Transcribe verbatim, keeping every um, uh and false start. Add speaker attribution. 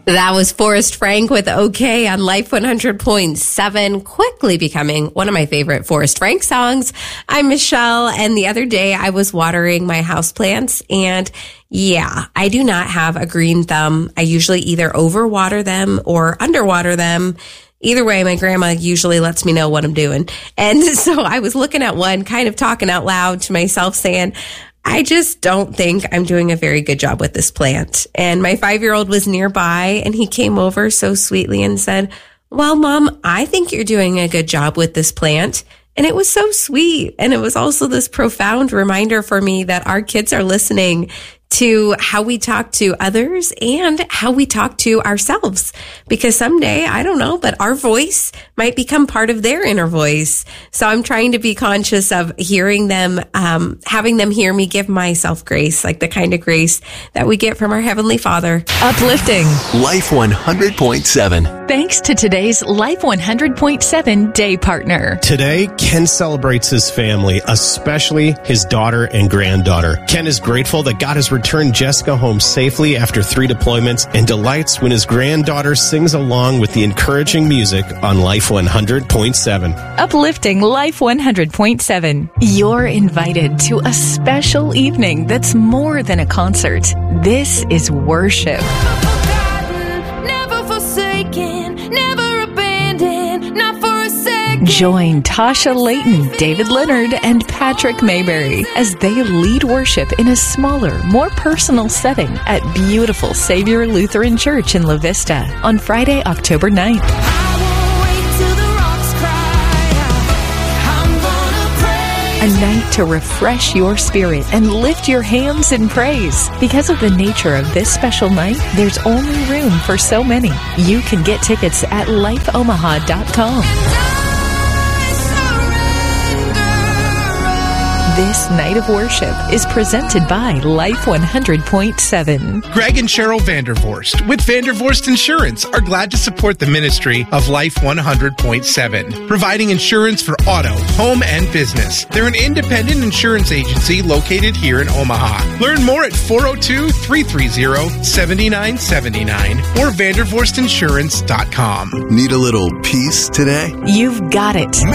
Speaker 1: That was Forrest Frank with OK on Life one hundred point seven, quickly becoming one of my favorite Forrest Frank songs. I'm Michelle, and the other day I was watering my houseplants, and yeah, I do not have a green thumb. I usually either overwater them or underwater them. Either way, my grandma usually lets me know what I'm doing. And so I was looking at one, kind of talking out loud to myself, saying, I just don't think I'm doing a very good job with this plant. And my five-year-old was nearby, and he came over so sweetly and said, well, Mom, I think you're doing a good job with this plant. And it was so sweet. And it was also this profound reminder for me that our kids are listening to how we talk to others and how we talk to ourselves. Because someday, I don't know, but our voice might become part of their inner voice. So I'm trying to be conscious of hearing them, um, having them hear me give myself grace, like the kind of grace that we get from our Heavenly Father.
Speaker 2: Uplifting.
Speaker 3: Life one hundred point seven.
Speaker 2: Thanks to today's Life one hundred point seven day partner.
Speaker 4: Today, Ken celebrates his family, especially his daughter and granddaughter. Ken is grateful that God has returned Jessica home safely after three deployments and delights when his granddaughter sings along with the encouraging music on Life one hundred point seven.
Speaker 2: Uplifting Life one hundred point seven. You're invited to a special evening that's more than a concert. This is worship. Join Tasha Layton, David Leonard, and Patrick Mayberry as they lead worship in a smaller, more personal setting at beautiful Savior Lutheran Church in La Vista on Friday, October ninth. A night to refresh your spirit and lift your hands in praise. Because of the nature of this special night, there's only room for so many. You can get tickets at life omaha dot com. This night of worship is presented by Life one hundred point seven.
Speaker 5: Greg and Cheryl Vandervorst with Vandervorst Insurance are glad to support the ministry of Life one hundred point seven, providing insurance for auto, home, and business. They're an independent insurance agency located here in Omaha. Learn more at four oh two, three three zero, seven nine seven nine or vandervorst insurance dot com.
Speaker 3: Need a little peace today?
Speaker 2: You've got it.